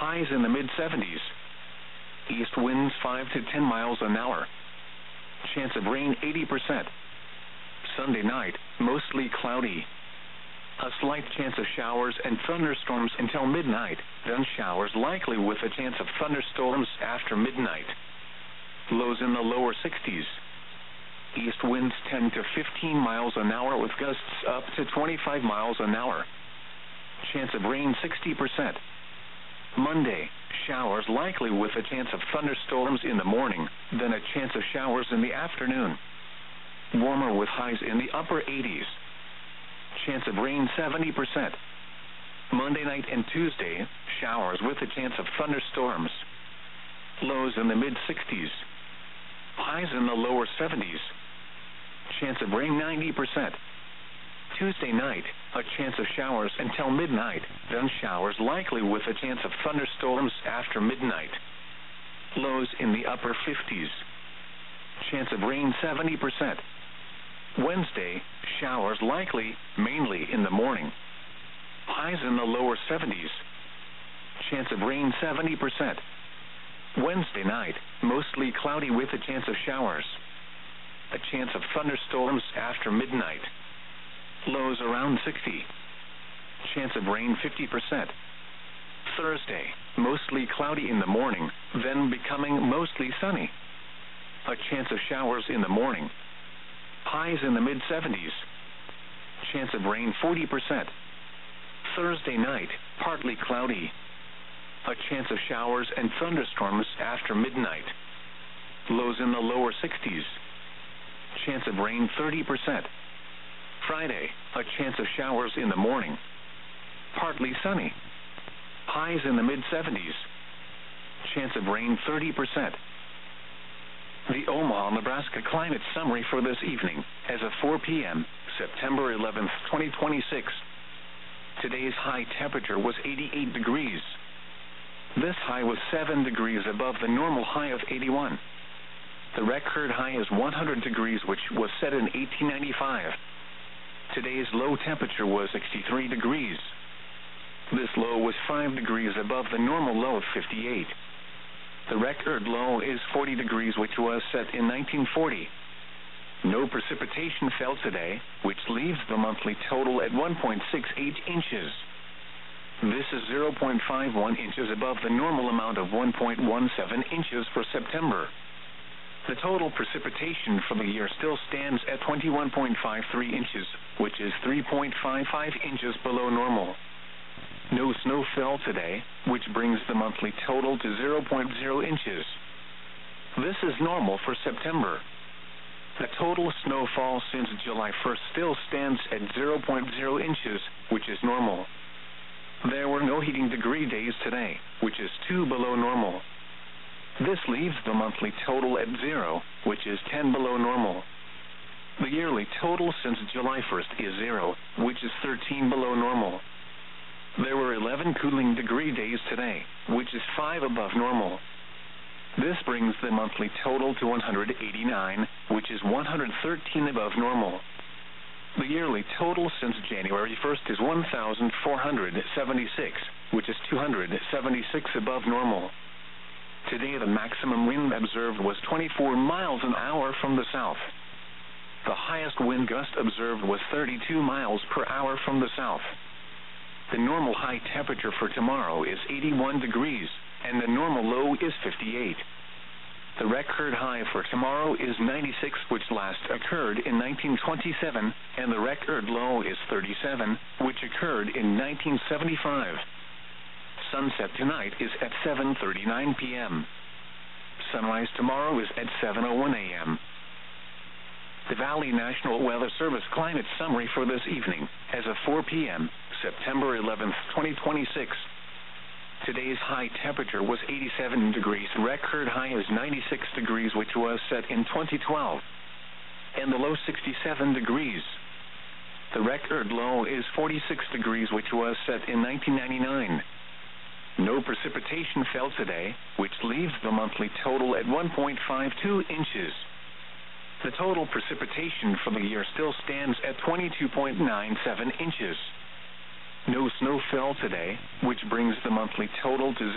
highs in the mid-70s. East winds 5 to 10 miles an hour. Chance of rain 80%. Sunday night, mostly cloudy. A slight chance of showers and thunderstorms until midnight, then showers likely with a chance of thunderstorms after midnight. Lows in the lower 60s. East winds 10 to 15 miles an hour with gusts up to 25 miles an hour. Chance of rain 60%. Monday, showers likely with a chance of thunderstorms in the morning, then a chance of showers in the afternoon. Warmer with highs in the upper 80s. Chance of rain 70%. Monday night and Tuesday, showers with a chance of thunderstorms. Lows in the mid-60s. Highs in the lower 70s. Chance of rain 90%. Tuesday night, a chance of showers until midnight, then showers likely with a chance of thunderstorms after midnight. Lows in the upper 50s. Chance of rain 70%. Wednesday, showers likely, mainly in the morning. Highs in the lower 70s. Chance of rain 70%. Wednesday night, mostly cloudy with a chance of showers. A chance of thunderstorms after midnight. Lows around 60. Chance of rain 50%. Thursday, mostly cloudy in the morning, then becoming mostly sunny. A chance of showers in the morning. Highs in the mid-70s. Chance of rain 40%. Thursday night, partly cloudy. A chance of showers and thunderstorms after midnight. Lows in the lower 60s. Chance of rain 30%. Friday, a chance of showers in the morning. Partly sunny. Highs in the mid-70s. Chance of rain 30%. The Omaha, Nebraska climate summary for this evening, as of 4 p.m., September 11th, 2026. Today's high temperature was 88 degrees. This high was 7 degrees above the normal high of 81. The record high is 100 degrees, which was set in 1895. Today's low temperature was 63 degrees. This low was 5 degrees above the normal low of 58. The record low is 40 degrees, which was set in 1940. No precipitation fell today, which leaves the monthly total at 1.68 inches. This is 0.51 inches above the normal amount of 1.17 inches for September. The total precipitation for the year still stands at 21.53 inches, which is 3.55 inches below normal. No snow fell today, which brings the monthly total to 0.0 inches. This is normal for September. The total snowfall since July 1st still stands at 0.0 inches, which is normal. There were no heating degree days today, which is 2 below normal. This leaves the monthly total at 0, which is 10 below normal. The yearly total since July 1st is 0, which is 13 below normal. There were 11 cooling degree days today, which is 5 above normal. This brings the monthly total to 189, which is 113 above normal. The yearly total since January 1st is 1,476, which is 276 above normal. Today the maximum wind observed was 24 miles an hour from the south. The highest wind gust observed was 32 miles per hour from the south. The normal high temperature for tomorrow is 81 degrees, and the normal low is 58. The record high for tomorrow is 96, which last occurred in 1927, and the record low is 37, which occurred in 1975. Sunset tonight is at 7:39 p.m. Sunrise tomorrow is at 7:01 a.m. The Valley National Weather Service climate summary for this evening, as of 4 p.m., September 11th, 2026. Today's high temperature was 87 degrees. Record high is 96 degrees, which was set in 2012. And the low 67 degrees. The record low is 46 degrees, which was set in 1999. No precipitation fell today, which leaves the monthly total at 1.52 inches. The total precipitation for the year still stands at 22.97 inches. No snow fell today, which brings the monthly total to